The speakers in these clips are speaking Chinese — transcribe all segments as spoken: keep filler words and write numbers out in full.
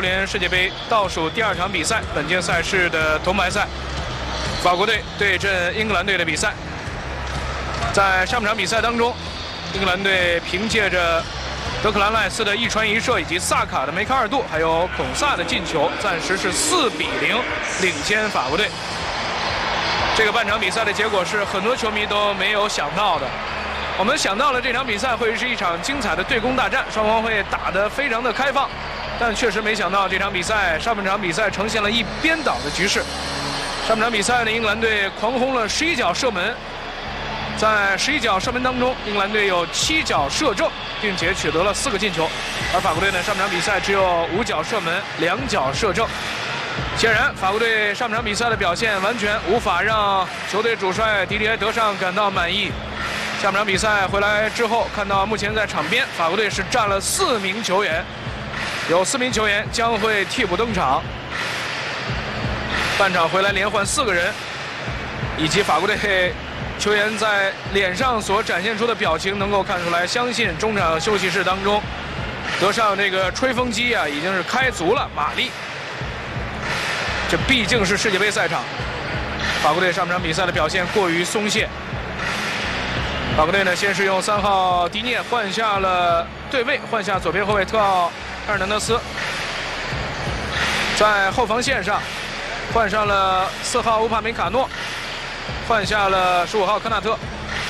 联世界杯倒数第二场比赛，本届赛事的铜牌赛，法国队对阵英格兰队的比赛。在上场比赛当中，英格兰队凭借着德克兰赖斯的一传一射，以及萨卡的梅开二度，还有孔萨的进球，暂时是四比零领先法国队。这个半场比赛的结果是很多球迷都没有想到的。我们想到了这场比赛会是一场精彩的对攻大战，双方会打得非常的开放，但确实没想到这场比赛上半场比赛呈现了一边倒的局势。上半场比赛呢，英格兰队狂轰了十一脚射门。在十一脚射门当中，英格兰队有七脚射正，并且取得了四个进球，而法国队呢，上半场比赛只有五脚射门，两脚射正。显然，法国队上半场比赛的表现完全无法让球队主帅迪迪埃·德尚感到满意。下半场比赛回来之后，看到目前在场边，法国队是站了四名球员，有四名球员将会替补登场。半场回来连换四个人，以及法国队球员在脸上所展现出的表情能够看出来，相信中场休息室当中，德尚这个吹风机啊已经是开足了马力。这毕竟是世界杯赛场，法国队上半场比赛的表现过于松懈。法国队呢，先是用三号迪涅换下了对位，换下左边后卫特奥埃尔南德斯，在后防线上换上了四号乌帕梅卡诺。换下了十五号科纳特，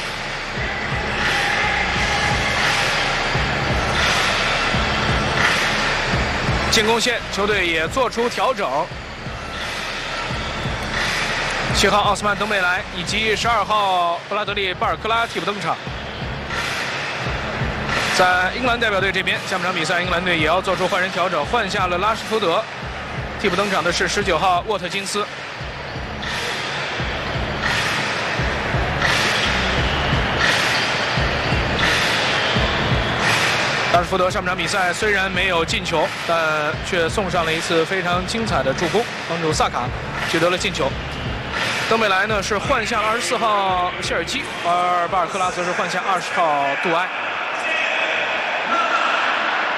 进攻线球队也做出调整，七号奥斯曼登贝莱以及十二号布拉德利巴尔克拉替补登场。在英格兰代表队这边，下半场比赛英格兰队也要做出换人调整，换下了拉什福德，替补登场的是十九号沃特金斯。拉什福德上半场比赛虽然没有进球，但却送上了一次非常精彩的助攻，帮助萨卡取得了进球。登贝莱呢是换下了二十四号谢尔基，而巴尔克拉则是换下二十号杜埃。